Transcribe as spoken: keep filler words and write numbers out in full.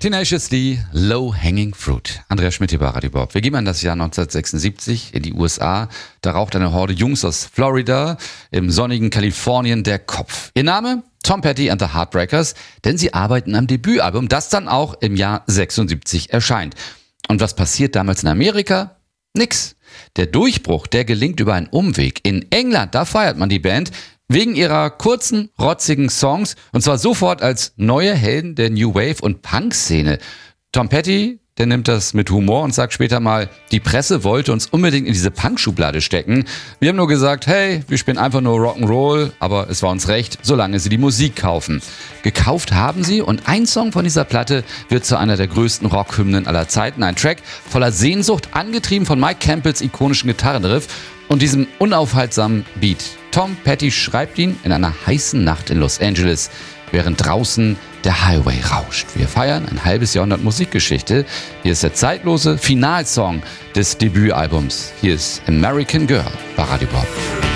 Tenacious D, Low Hanging Fruit. Andreas Schmidt hier bei Radio Bob. Wir gehen an das Jahr neunzehnhundertsechsundsiebzig in die U S A. Da raucht eine Horde Jungs aus Florida im sonnigen Kalifornien der Kopf. Ihr Name? Tom Petty and the Heartbreakers, denn sie arbeiten am Debütalbum, das dann auch im Jahr sechsundsiebzig erscheint. Und was passiert damals in Amerika? Nix. Der Durchbruch, der gelingt über einen Umweg. In England, da feiert man die Band wegen ihrer kurzen, rotzigen Songs und zwar sofort als neue Helden der New Wave und Punk-Szene. Tom Petty, der nimmt das mit Humor und sagt später mal, die Presse wollte uns unbedingt in diese Punk-Schublade stecken. Wir haben nur gesagt, hey, wir spielen einfach nur Rock'n'Roll, aber es war uns recht, solange sie die Musik kaufen. Gekauft haben sie und ein Song von dieser Platte wird zu einer der größten Rockhymnen aller Zeiten. Ein Track voller Sehnsucht, angetrieben von Mike Campbells ikonischen Gitarrenriff und diesem unaufhaltsamen Beat. Tom Petty schreibt ihn in einer heißen Nacht in Los Angeles, während draußen der Highway rauscht. Wir feiern ein halbes Jahrhundert Musikgeschichte. Hier ist der zeitlose Finalsong des Debütalbums. Hier ist American Girl bei Radio Bob.